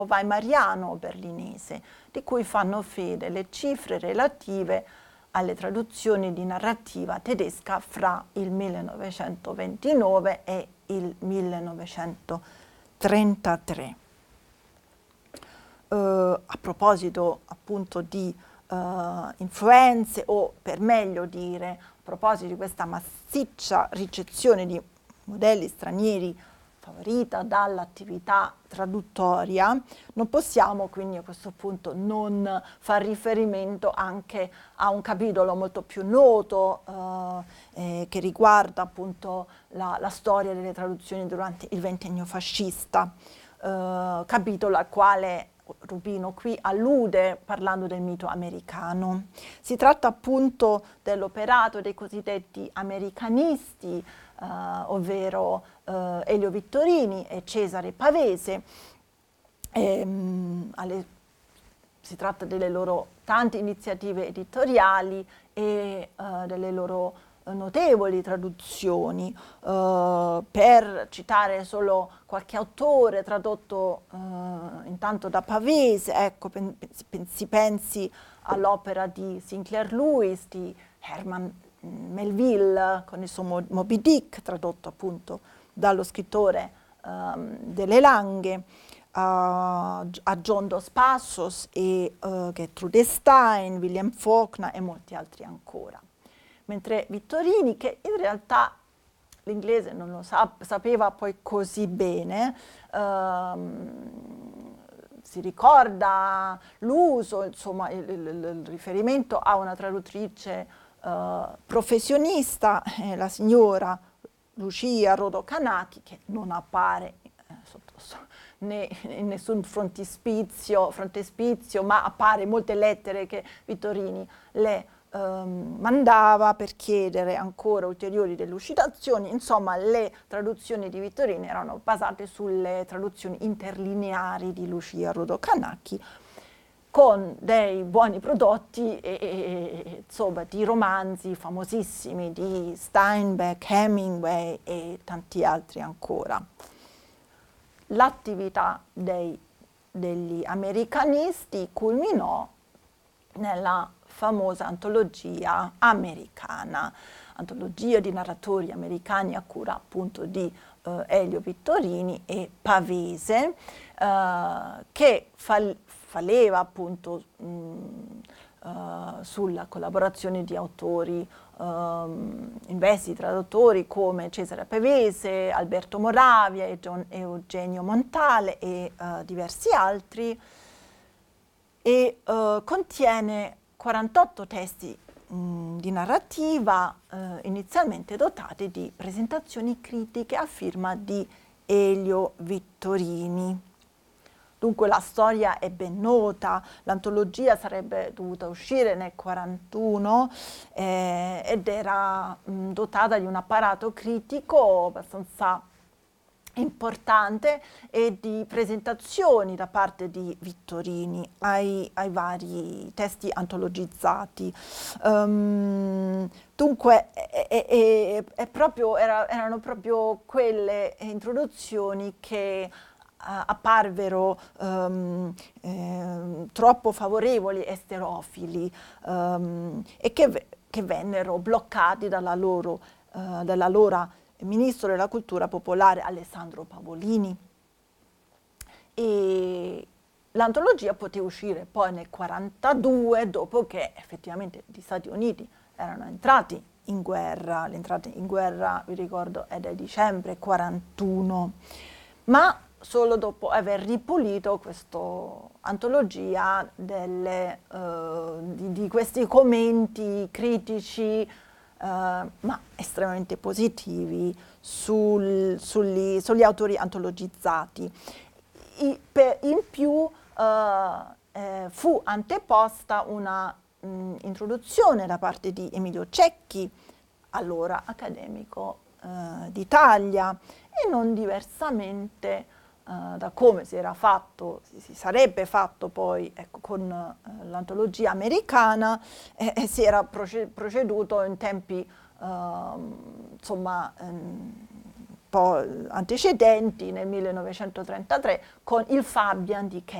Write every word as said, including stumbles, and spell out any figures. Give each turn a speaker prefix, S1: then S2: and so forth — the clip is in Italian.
S1: weimariano berlinese, di cui fanno fede le cifre relative alle traduzioni di narrativa tedesca fra il millenovecentoventinove e il millenovecentotrentatré. Uh, a proposito appunto di uh, influenze, o per meglio dire, a proposito di questa massiccia ricezione di modelli stranieri favorita dall'attività traduttoria, non possiamo quindi a questo punto non far riferimento anche a un capitolo molto più noto uh, eh, che riguarda appunto la, la storia delle traduzioni durante il ventennio fascista, uh, capitolo al quale Rubino qui allude parlando del mito americano. Si tratta appunto dell'operato dei cosiddetti americanisti, eh, ovvero eh, Elio Vittorini e Cesare Pavese. E, mh, alle, si tratta delle loro tante iniziative editoriali e eh, delle loro notevoli traduzioni. Uh, per citare solo qualche autore tradotto uh, intanto da Pavese, ecco, pen si pensi all'opera di Sinclair Lewis, di Herman Melville con il suo Moby Dick, tradotto appunto dallo scrittore um, delle Langhe, a, a John Dos Passos e uh, Gertrude Stein, William Faulkner e molti altri ancora. Mentre Vittorini, che in realtà l'inglese non lo sap sapeva poi così bene, ehm, si ricorda l'uso, insomma, il, il, il riferimento a una traduttrice eh, professionista, eh, la signora Lucia Rodocanati, che non appare eh, sotto, né in nessun frontispizio, frontespizio, ma appare in molte lettere che Vittorini le Um, mandava per chiedere ancora ulteriori delucidazioni. Insomma, le traduzioni di Vittorini erano basate sulle traduzioni interlineari di Lucia Rodocanati, con dei buoni prodotti e, e, insomma, di romanzi famosissimi di Steinbeck, Hemingway e tanti altri ancora. L'attività dei, degli americanisti culminò nella famosa antologia americana, antologia di narratori americani a cura appunto di eh, Elio Vittorini e Pavese, eh, che fal faleva appunto mh, uh, sulla collaborazione di autori um, investi traduttori come Cesare Pavese, Alberto Moravia e John Eugenio Montale e uh, diversi altri, e uh, contiene quarantotto testi mh, di narrativa uh, inizialmente dotati di presentazioni critiche a firma di Elio Vittorini. Dunque la storia è ben nota, l'antologia sarebbe dovuta uscire nel quarantuno eh, ed era mh, dotata di un apparato critico abbastanza importante e di presentazioni da parte di Vittorini ai, ai vari testi antologizzati. Um, dunque è, è, è, è proprio, era, erano proprio quelle introduzioni che uh, apparvero um, eh, troppo favorevoli e sterofili um, e che, che vennero bloccati dalla loro, uh, dalla loro ministro della cultura popolare Alessandro Pavolini. E l'antologia poté uscire poi nel quarantadue, dopo che effettivamente gli Stati Uniti erano entrati in guerra. L'entrata in guerra, vi ricordo, è del dicembre quarantuno, ma solo dopo aver ripulito questa antologia delle, uh, di, di questi commenti critici Uh, ma estremamente positivi sul, sugli, sugli autori antologizzati. I, per, in più uh, eh, fu anteposta una mh, introduzione da parte di Emilio Cecchi, allora accademico uh, d'Italia, e non diversamente Uh, da come si era fatto, si, si sarebbe fatto poi, ecco, con uh, l'antologia americana, e, e si era proce proceduto in tempi uh, insomma um, po' antecedenti, nel millenovecentotrentatré, con il Fabian di